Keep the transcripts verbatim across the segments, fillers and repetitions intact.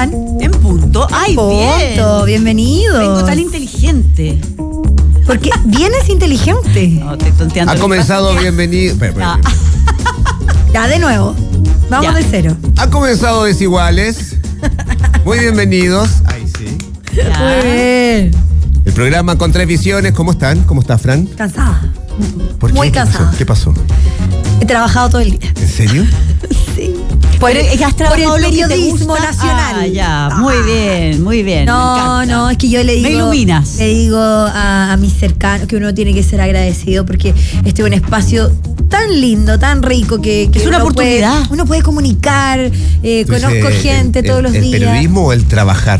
están? En punto. ¡Ay, Punto, bien! bienvenido. Vengo tan inteligente. Porque vienes inteligente. No, estoy tonteando. Ha comenzado bienvenido. Espera, espera, No. espera. Ya, de nuevo. Vamos Ya. de cero. Ha comenzado Desiguales. Muy bienvenidos. Ay, sí. Ya. Muy bien. El programa con tres visiones. ¿Cómo están? ¿Cómo estás, Fran? Cansada. ¿Por qué? Muy ¿Qué pasó? cansada. ¿Qué pasó? He trabajado todo el día. ¿En serio? Sí. Por, Pero es que has por trabajado el lo que te periodismo gusta. nacional. Ah, ya, Ah. muy bien, muy bien. me No, encanta. no, es que yo le digo. Me iluminas. Le digo a, a mis cercanos que uno tiene que ser agradecido porque este es un espacio tan lindo, tan rico que, que Es una uno oportunidad. Puede, uno puede comunicar, eh, Entonces, conozco el- gente el- todos los ¿El días. periodismo o el trabajar?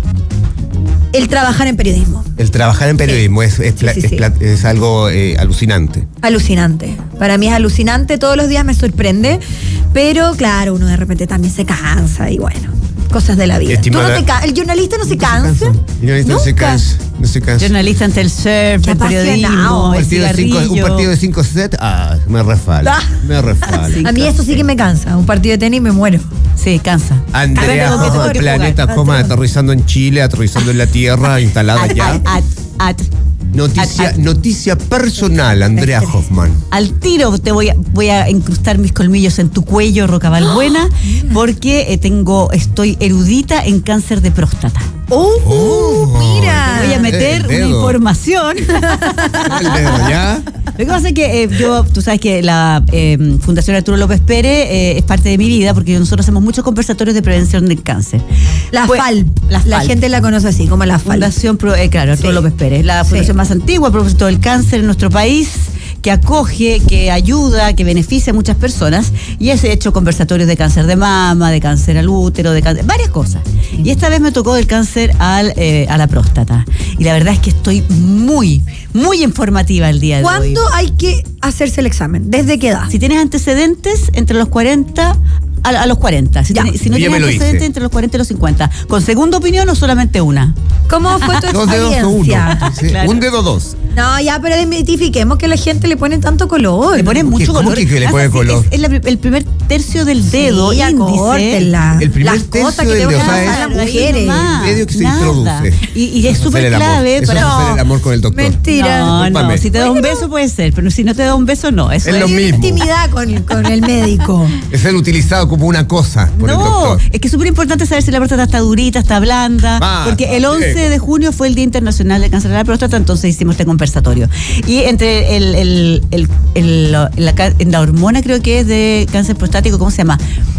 El trabajar en periodismo. El trabajar en periodismo es, es, Sí, pla- sí, es sí. pla- es algo eh, alucinante. Alucinante. Para mí es alucinante, todos los días me sorprende, pero claro, uno de repente también se cansa y bueno, cosas de la vida. ¿Tú Estimada- no te ca- ¿El jornalista no se cansa? El periodista no se ¿Nunca? cansa. No se cansa. Jornalista ante el surf, Qué el periodismo, apasionado. Un el partido, de cinco, un cigarrillo. partido de cinco sets, ah, me refala. Ah. Me refala. Sí. A mí eso sí que me cansa. Un partido de tenis me muero. Sí, cansa. Andrea, Pero tengo que- tengo Hoffman, que Planeta jugar. Coma, aterrizando en Chile, aterrizando en la Tierra, instalada At- ya. at- at- at- Noticia, at- noticia personal, Andrea Estrés. Hoffman. Al tiro te voy a, voy a incrustar mis colmillos en tu cuello, Roca Balbuena, porque eh, tengo, estoy erudita en cáncer de próstata. ¡Oh! Oh, mira. Voy a meter el una dedo. información. El dedo, ¿ya? Lo que pasa es que eh, yo, tú sabes que la eh, Fundación Arturo López Pérez eh, es parte de mi vida porque nosotros hacemos muchos conversatorios de prevención del cáncer. La Pues, F A L P. la La F A L P. gente la conoce así, como la F A L P. Fundación, Pro- eh, claro, Arturo Sí. López Pérez, la Sí. fundación más antigua a propósito del cáncer en nuestro país, que acoge, que ayuda, que beneficia a muchas personas, y he hecho conversatorios de cáncer de mama, de cáncer al útero, de cáncer, varias cosas. Y esta vez me tocó del cáncer al, eh, a la próstata. Y la verdad es que estoy muy, muy informativa el día de hoy. ¿Cuándo hay que hacerse el examen? ¿Desde qué edad? Si tienes antecedentes entre los cuarenta a, a los cuarenta. Si, Ya. tienes- si no Yo ya tienes me lo antecedentes hice. entre los cuarenta y los cincuenta. ¿Con segunda opinión o solamente una? ¿Cómo fue tu Dos dedos o uno. experiencia? Sí, Claro. Un dedo dos. No, ya, pero identifiquemos que la gente le pone tanto color. Le ponen ¿Cómo mucho que- cómo color. que- que le Ah, pone sí, color? Es, es la- el primer tercio del dedo, Sí, ya índice. córtenla. El primer Las cosas tercio que del tengo que dedo, hacer ¿sabes? las Claro, ahí mujeres. nomás, El medio que se nada. introduce. Y, y es Eso súper hacer el amor. clave Eso para. es hacer el amor con el doctor. Mentira. No, no, Discúlpame. si te da un beso puede ser, pero si no te da un beso, no. Eso Es es, lo Tiene mismo. intimidad con, con el médico. Es ser utilizado como una cosa por el No, doctor. es que es súper importante saber si la próstata está durita, está blanda, Ah, porque el once sí. de junio fue el Día Internacional del Cáncer de la Próstata, entonces hicimos este conversatorio. Y entre el, el, el, el- la, la- la hormona creo que es de cáncer prostático, ¿cómo se llama?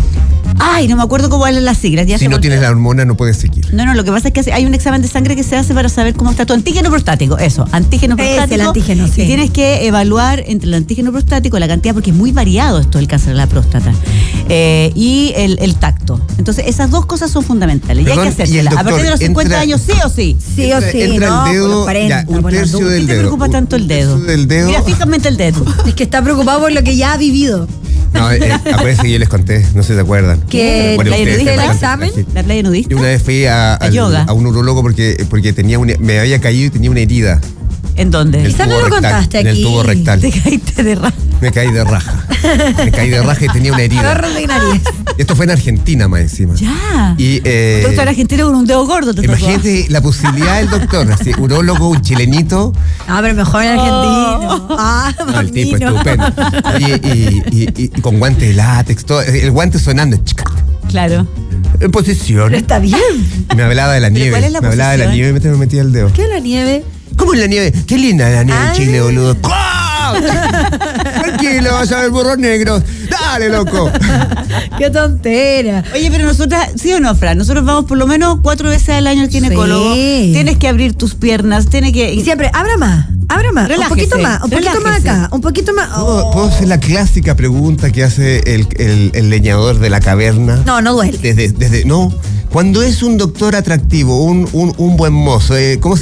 Ay, no me acuerdo cómo eran las siglas. Ya Si se no me tienes olvidó. la hormona, no puedes seguir. No, no, lo que pasa es que hace- hay un examen de sangre que se hace para saber cómo está tu antígeno prostático. Eso, antígeno Es prostático. el antígeno, sí. Y tienes que evaluar entre el antígeno prostático, la cantidad, porque es muy variado esto del cáncer de la próstata, eh, y el, el tacto. Entonces, esas dos cosas son fundamentales. y hay Perdón, que y el hacérselas. A doctor partir de los cincuenta entra- años, sí o sí. Sí o Entra- sí, entra no, el por dedo, los cuarenta, ya, un por las tercio dudas. del ¿Qué te dedo. preocupa tanto el dedo? Un tercio del dedo. Mira, fijamente el dedo. Es que está preocupado por lo que ya ha vivido. No, eh, acuérdense que yo les conté, no sé si se acuerdan. Que Bueno, la ustedes nudista, se el acuerdan. examen, Sí. La playa nudista. Yo una vez fui a, al- yoga. a un urólogo porque, porque tenía una- me había caído y tenía una herida. ¿En dónde? En el Quizá no tubo lo rectal, contaste En el aquí. tubo rectal. Te caíste de raja. Me caí de raja. Me caí de raja y tenía una herida. Agarro de nariz. Esto fue en Argentina más encima. Ya. Y, eh, Doctor argentino con un dedo gordo te tocó. imagínate la posibilidad del doctor, así, urólogo, un chilenito. Ah, pero mejor en argentino. Ah, No, el tipo bambino. estupendo. Y, y- y- y- y con guantes de látex, todo, el guante sonando. chica, Claro. En posición. Pero está bien. Y me hablaba de la ¿Pero nieve. cuál es la me hablaba de la posición? nieve y me metía el dedo. ¿Qué es la nieve? ¿Cómo es la nieve? Qué linda la nieve Ah. en Chile, boludo. ¡Guau! Tranquilo, vas a ver burros negros. Dale, loco. Qué tontera. Oye, pero nosotras, ¿sí o no, Fran? Nosotros vamos por lo menos cuatro veces al año al ginecólogo. Sí. Tienes que abrir tus piernas, tienes que... Y siempre, abra más, abra más. Relájese, un poquito más, un poquito más relájese. acá, un poquito más. ¿Puedo, Oh. puedo hacer la clásica pregunta que hace el, el- el leñador de la caverna? No, no duele. Desde, desde, no. Cuando es un doctor atractivo, un, un, un buen mozo, eh, ¿cómo se